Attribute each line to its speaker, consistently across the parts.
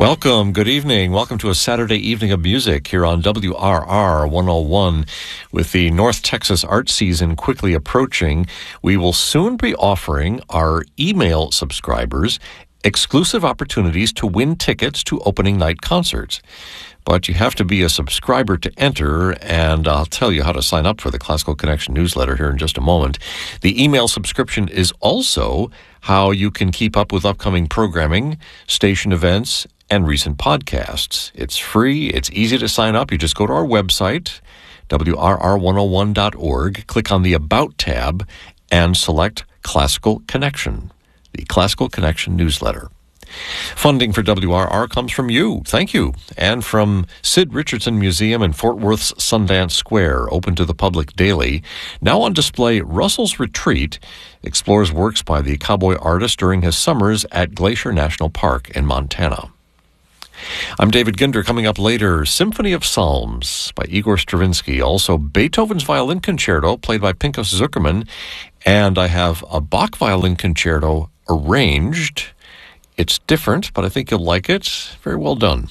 Speaker 1: Welcome, good evening. Welcome to a Saturday evening of music here on WRR 101. With the North Texas art season quickly approaching, we will soon be offering our email subscribers exclusive opportunities to win tickets to opening night concerts. But you have to be a subscriber to enter, and I'll tell you how to sign up for the Classical Connection newsletter here in just a moment. The email subscription is also how you can keep up with upcoming programming, station events, and recent podcasts. It's free. It's easy to sign up. You just go to our website, WRR101.org, click on the About tab, and select Classical Connection, the Classical Connection newsletter. Funding for WRR comes from you. Thank you. And from Sid Richardson Museum in Fort Worth's Sundance Square, open to the public daily. Now on display, Russell's Retreat explores works by the cowboy artist during his summers at Glacier National Park in Montana. I'm David Ginder. Coming up later, Symphony of Psalms by Igor Stravinsky. Also, Beethoven's Violin Concerto, played by Pinchas Zukerman. And I have a Bach Violin Concerto arranged. It's different, but I think you'll like it. Very well done.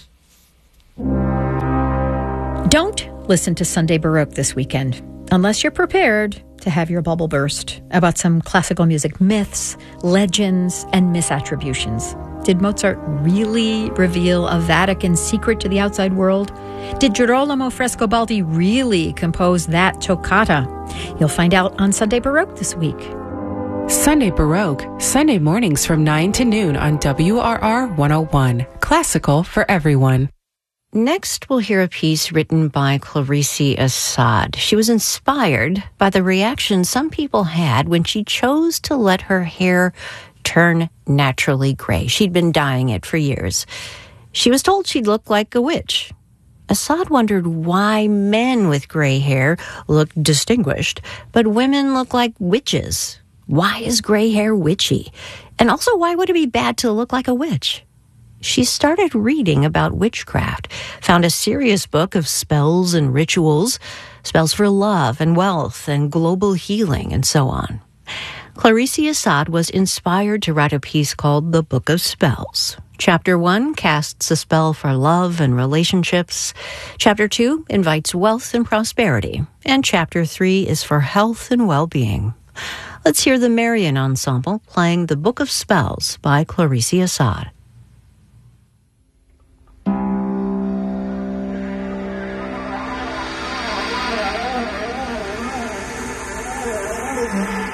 Speaker 2: Don't listen to Sunday Baroque this weekend unless you're prepared to have your bubble burst about some classical music myths, legends, and misattributions. Did Mozart really reveal a Vatican secret to the outside world? Did Girolamo Frescobaldi really compose that toccata? You'll find out on Sunday Baroque this week.
Speaker 3: Sunday Baroque, Sunday mornings from 9 to noon on WRR 101. Classical for everyone.
Speaker 4: Next, we'll hear a piece written by Clarice Assad. She was inspired by the reaction some people had when she chose to let her hair turn naturally gray. She'd been dyeing it for years. She was told she'd look like a witch. Assad wondered why men with gray hair looked distinguished, but women look like witches. Why is gray hair witchy? And also, why would it be bad to look like a witch? She started reading about witchcraft, found a serious book of spells and rituals, spells for love and wealth and global healing, and so on. Clarice Assad was inspired to write a piece called The Book of Spells. Chapter 1 casts a spell for love and relationships. Chapter 2 invites wealth and prosperity. And Chapter 3 is for health and well-being. Let's hear the Marian Ensemble playing The Book of Spells by Clarice Assad.